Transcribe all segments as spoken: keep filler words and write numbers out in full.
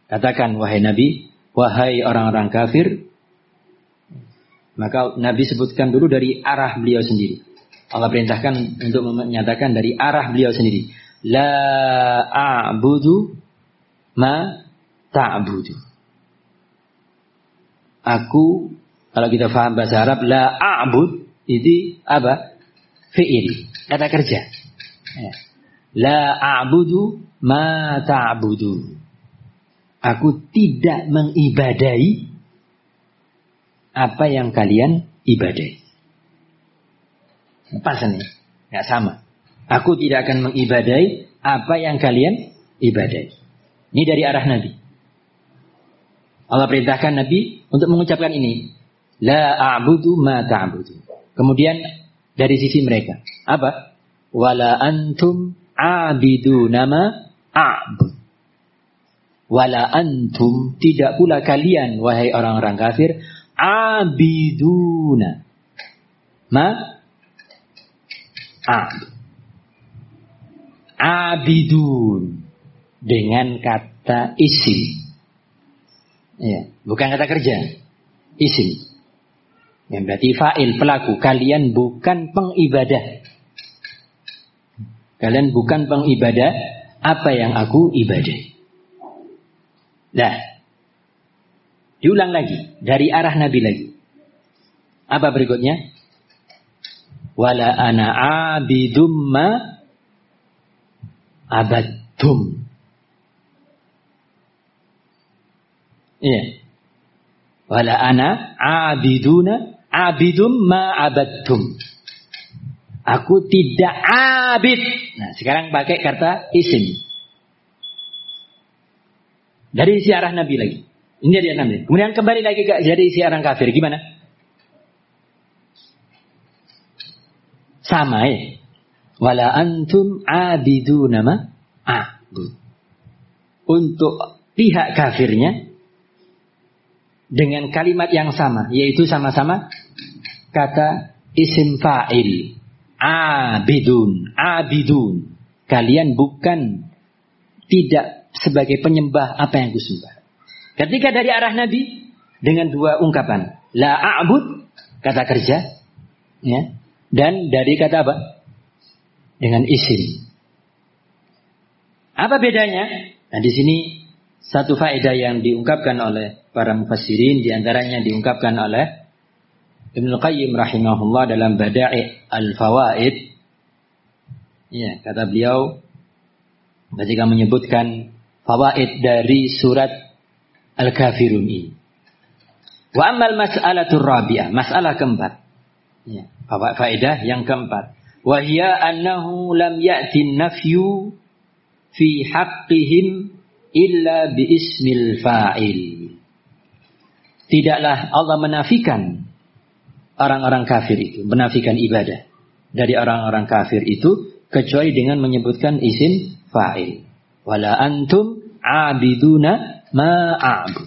Katakan wahai Nabi, wahai orang-orang kafir. Maka Nabi sebutkan dulu dari arah beliau sendiri. Allah perintahkan untuk menyatakan dari arah beliau sendiri. La a'budu ma ta'budu. Aku, kalau kita paham bahasa Arab, la a'bud itu apa? Fi'il, kata kerja. La a'budu ma ta'budu. Aku tidak mengibadahi apa yang kalian ibadahi. Pas nih, nggak sama. Aku tidak akan mengibadahi apa yang kalian ibadahi. Ini dari arah Nabi. Allah perintahkan Nabi untuk mengucapkan ini. La a'budu ma ta'budu. Kemudian dari sisi mereka. Apa? Wala antum a'biduna ma a'bud. Wala antum, tidak pula kalian, wahai orang-orang kafir, a'biduna ma a'bud. Abidun dengan kata isim. Ya, bukan kata kerja. Isim. Yang berarti fa'il, pelaku. Kalian bukan pengibadah. Kalian bukan pengibadah apa yang aku ibadahi. Nah, diulang lagi dari arah Nabi lagi. Apa berikutnya? Wala ana abidum ma abadtum. Iya. Wala ana abiduna abidum ma abadtum. Aku tidak abid. Nah, sekarang pakai kata isim. Dari isi arah Nabi lagi. Ini dari arah Nabi. Kemudian kembali lagi ke dari isi arah kafir. Gimana? Sama ya. Wala antum abiduna ma a'bud. Untuk pihak kafirnya dengan kalimat yang sama, yaitu sama-sama kata isim fa'il. Abidun, abidun. Kalian bukan tidak sebagai penyembah apa yang kusembah. Ketika dari arah Nabi dengan dua ungkapan, la a'bud kata kerja, ya, dan dari kata apa? Dengan isim. Apa bedanya? Nah, di sini satu faedah yang diungkapkan oleh para mufassirin, di antaranya diungkapkan oleh Ibnu Qayyim rahimahullah dalam Bada'i' al-Fawaid. Ya, kata beliau ketika menyebutkan fawaid dari surat Al-Kafirun ini. Wa ammal mas'alatur rabi'ah, masalah keempat. Ya, faedah yang keempat. Wa hiya annahu lam ya'ti an-nafyu fi haqqihim illa bi ismil fa'il. Tidaklah Allah menafikan orang-orang kafir itu, menafikan ibadah dari orang-orang kafir itu kecuali dengan menyebutkan isim fa'il. Wala antum abiduna ma a'bud.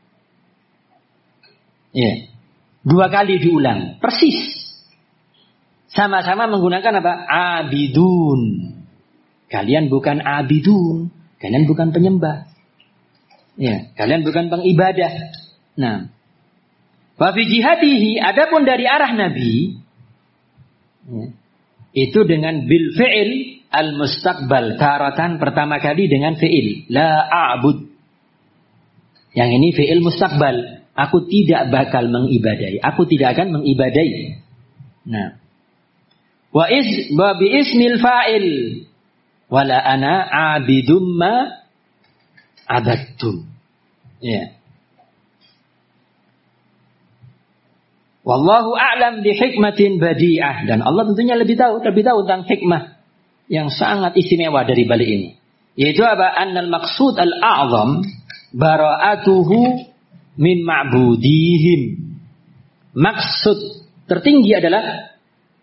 Ya. Dua kali diulang, persis. Sama-sama menggunakan apa? Abidun. Kalian bukan abidun, kalian bukan penyembah. Ya, kalian bukan pengibadah. Nah, wa fi jihadihi, adapun dari arah Nabi, ya, itu dengan bil fi'il al-mustaqbal, taratan pertama kali dengan fi'il la a'bud. Yang ini fi'il mustaqbal, aku tidak bakal mengibadahi, aku tidak akan mengibadahi. Nah, wa is wa bi ismil fa'il wala ana abidum ma abadtum. Ya. Wallahu a'lam bi hikmatin badi'ah, dan Allah tentunya lebih tahu, lebih tahu tentang hikmah yang sangat istimewa dari balik ini. Yaitu apa? Annal maqsud al-a'zam bara'atuhu min ma'budihim. Maksud tertinggi adalah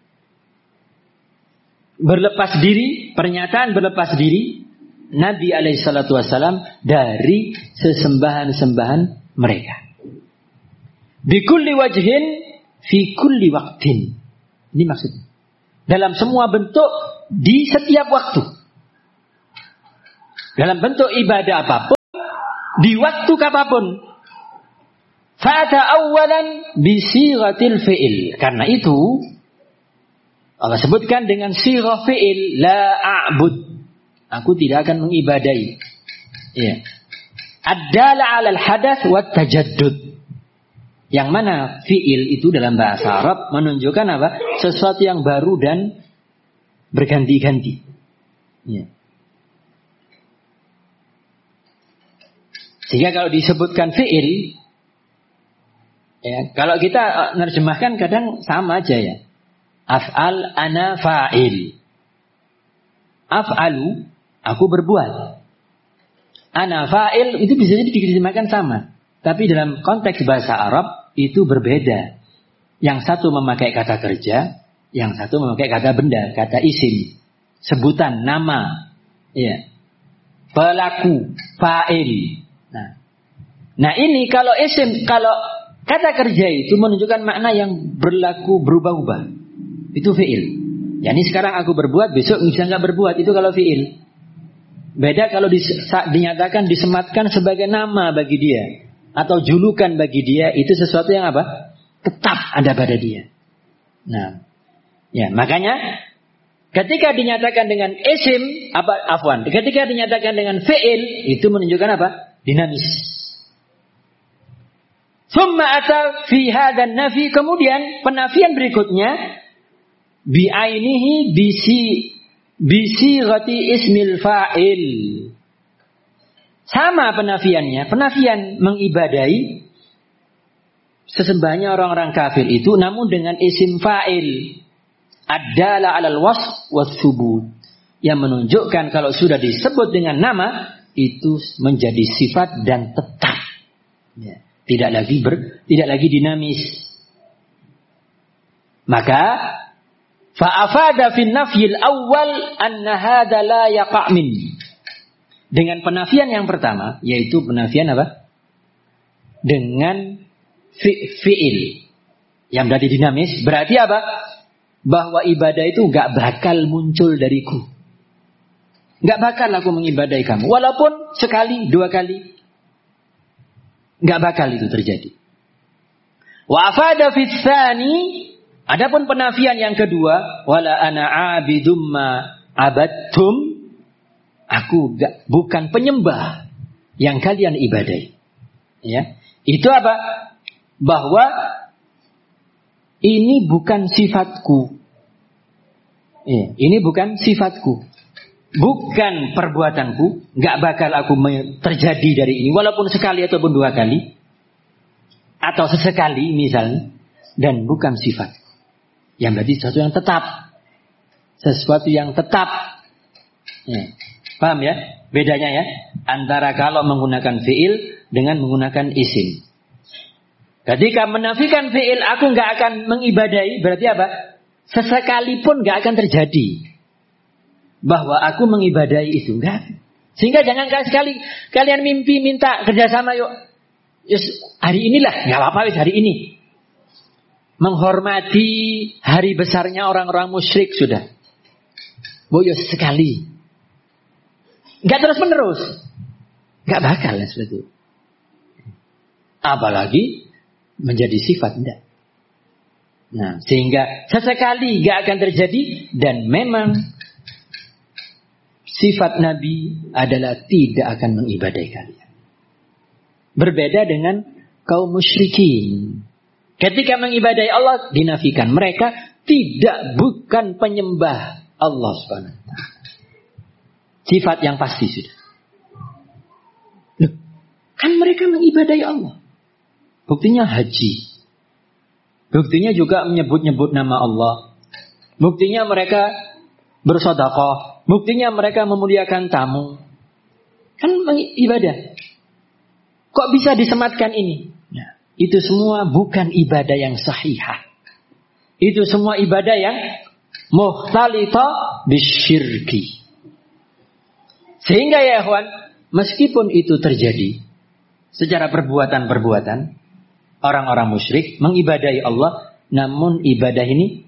berlepas diri, pernyataan berlepas diri Nabi alaihi salatu wassalam dari sesembahan-sembahan mereka. Bikulli wajhin fi kulli waqtin. Ini maksudnya. Dalam semua bentuk, di setiap waktu. Dalam bentuk ibadah apapun, di waktu kapanpun. Fa'ata awalan bisighatil fi'il. Karena itu Allah sebutkan dengan sighah fi'il, la a'bud. Aku tidak akan mengibadai. Ya. Ad-dala 'alal hadath wat tajaddud. Yang mana fi'il itu dalam bahasa Arab menunjukkan apa? Sesuatu yang baru dan berganti-ganti. Ya. Sehingga kalau disebutkan fi'il, ya, kalau kita nerjemahkan kadang sama aja ya. Af'al ana fa'il. Af'alu, aku berbuat. Ana fa'il itu bisa jadi diterjemahkan sama. Tapi dalam konteks bahasa Arab itu berbeda. Yang satu memakai kata kerja, yang satu memakai kata benda, kata isim, sebutan, nama. Ya. Pelaku, fa'il. Nah. nah ini kalau isim, kalau kata kerja itu menunjukkan makna yang berlaku berubah-ubah. Itu fi'il. Ya ini sekarang aku berbuat, besok bisa nggak berbuat. Itu kalau fi'il. Beda kalau dis, dinyatakan disematkan sebagai nama bagi dia atau julukan bagi dia, itu sesuatu yang apa? Tetap ada pada dia. Nah, ya makanya ketika dinyatakan dengan isim apa? Afwan. Ketika dinyatakan dengan fi'il itu menunjukkan apa? Dinamis. Summa ata fi hadan nafi, kemudian penafian berikutnya bi'ainihi bisi bisi ghati ismil fa'il. Sama penafiannya, penafian mengibadai sesembahnya orang-orang kafir itu namun dengan isim fa'il ad-dala 'alal wasf was-subut, yang menunjukkan kalau sudah disebut dengan nama itu menjadi sifat dan tetap. Ya, tidak lagi ber, tidak lagi dinamis. Maka fa'afada fin nafyil awal anna hadha la yaqa' min. Dengan penafian yang pertama, yaitu penafian apa? Dengan fi, fi'il yang berarti dinamis, berarti apa? Bahwa ibadah itu gak bakal muncul dariku. Gak bakal aku mengibadai kamu, walaupun sekali, dua kali. Gak bakal itu terjadi. Wa afada fi tsani, adapun penafian yang kedua, wala ana abidum ma abadtum, aku gak, bukan penyembah yang kalian ibadai. Ya, itu apa? Bahwa ini bukan sifatku. Ya, ini bukan sifatku, bukan perbuatanku. Gak bakal aku terjadi dari ini, walaupun sekali ataupun dua kali, atau sesekali misalnya, dan bukan sifatku. Yang berarti sesuatu yang tetap, sesuatu yang tetap. Ya. Paham ya? Bedanya ya antara kalau menggunakan fi'il dengan menggunakan isim. Ketika menafikan fi'il, aku nggak akan mengibadai, berarti apa? Sesekalipun nggak akan terjadi bahwa aku mengibadai itu, enggak. Sehingga jangan sekali kalian mimpi minta kerjasama, yuk, yus, hari inilah, nggak apa-apa, yus, hari ini. Menghormati hari besarnya orang-orang musyrik sudah. Boyo sekali. Gak terus menerus, gak bakal seperti itu. Apalagi menjadi sifat, enggak. Nah, sehingga sesekali gak akan terjadi, dan memang sifat Nabi adalah tidak akan mengibadai kalian. Berbeda dengan kaum musyrikin. Ketika mengibadai Allah dinafikan, mereka tidak, bukan penyembah Allah subhanahu wa taala. Sifat yang pasti sudah. Loh, kan mereka mengibadai Allah. Buktinya haji. Buktinya juga menyebut-nyebut nama Allah. Buktinya mereka bersedekah. Buktinya mereka memuliakan tamu. Kan ibadah. Kok bisa disematkan ini? Nah, itu semua bukan ibadah yang sahihah. Itu semua ibadah yang mukhtalita bisyirki. Sehingga ya ikhwan, meskipun itu terjadi secara perbuatan-perbuatan, orang-orang musyrik mengibadahi Allah, namun ibadah ini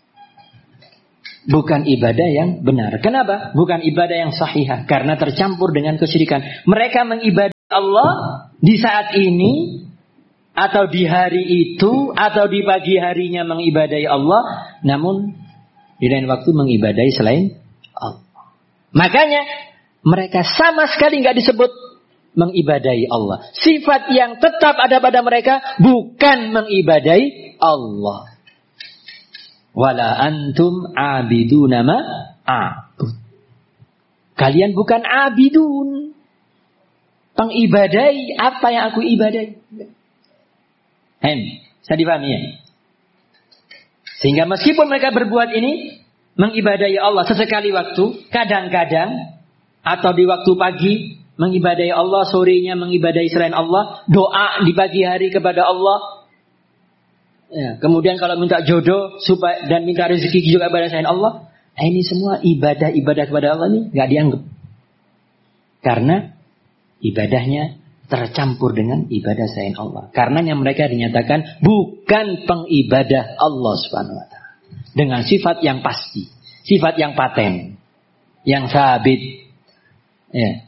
bukan ibadah yang benar. Kenapa? Bukan ibadah yang sahihah, karena tercampur dengan kesyirikan. Mereka mengibadahi Allah di saat ini atau di hari itu atau di pagi harinya mengibadahi Allah, namun di lain waktu mengibadahi selain Allah. Makanya mereka sama sekali nggak disebut mengibadahi Allah. Sifat yang tetap ada pada mereka bukan mengibadahi Allah. Wala antum abiduna ma a'bud. Kalian bukan abidun, pengibadai apa yang aku ibadai. Hem, saya dipahami ya? Sehingga meskipun mereka berbuat ini, mengibadai Allah sesekali waktu, kadang-kadang, atau di waktu pagi, mengibadai Allah, sorenya mengibadai selain Allah, doa di pagi hari kepada Allah. Ya, kemudian kalau minta jodoh supaya dan minta rezeki juga kepada selain Allah, eh, ini semua ibadah-ibadah kepada Allah ini nggak dianggap. Karena ibadahnya tercampur dengan ibadah selain Allah. Karenanya mereka dinyatakan bukan pengibadah Allah Subhanahu wa taala. Dengan sifat yang pasti, sifat yang paten, yang sabit. Ya.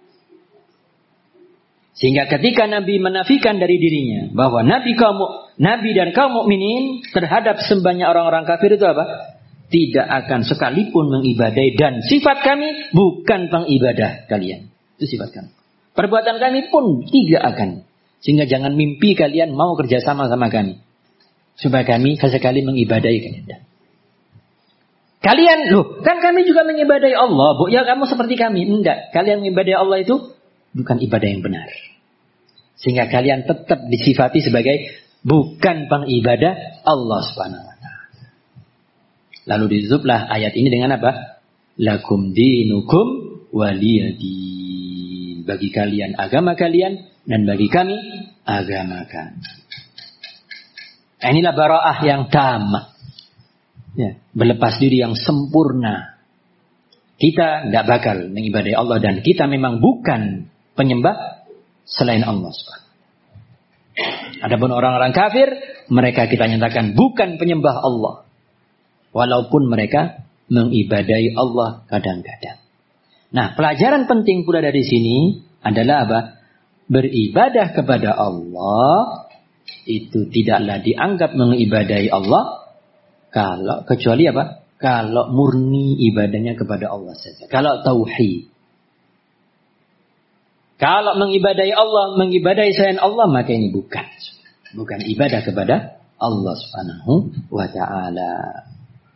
Sehingga ketika Nabi menafikan dari dirinya bahwa Nabi kaum Nabi dan kaum mukminin terhadap sembahnya orang-orang kafir itu apa? Tidak akan sekalipun mengibadai, dan sifat kami bukan pengibadah kalian. Itu sifat kami. Perbuatan kami pun tidak akan. Sehingga jangan mimpi kalian mau kerjasama sama kami. Supaya kami sesekali mengibadahi kalian. Kalian, loh, kan kami juga mengibadahi Allah, Bu. Ya kamu seperti kami. Enggak. Kalian mengibadahi Allah itu bukan ibadah yang benar. Sehingga kalian tetap disifati sebagai bukan pengibadah Allah Subhanahu wa taala. Lalu ditutuplah ayat ini dengan apa? Lakum dinukum waliyadin. Bagi kalian agama kalian dan bagi kami agama kami. Inilah bara'ah yang tamat. Ya, berlepas diri yang sempurna. Kita tidak bakal mengibadahi Allah dan kita memang bukan penyembah selain Allah subhanahu. Adapun orang-orang kafir, mereka kita nyatakan bukan penyembah Allah. Walaupun mereka mengibadahi Allah kadang-kadang. Nah, pelajaran penting pula dari sini adalah apa? Beribadah kepada Allah itu tidaklah dianggap mengibadahi Allah kalau kecuali apa? Kalau murni ibadahnya kepada Allah saja. Kalau tauhid. Kalau mengibadahi Allah, mengibadahi selain Allah, maka ini bukan bukan ibadah kepada Allah Subhanahu wa taala.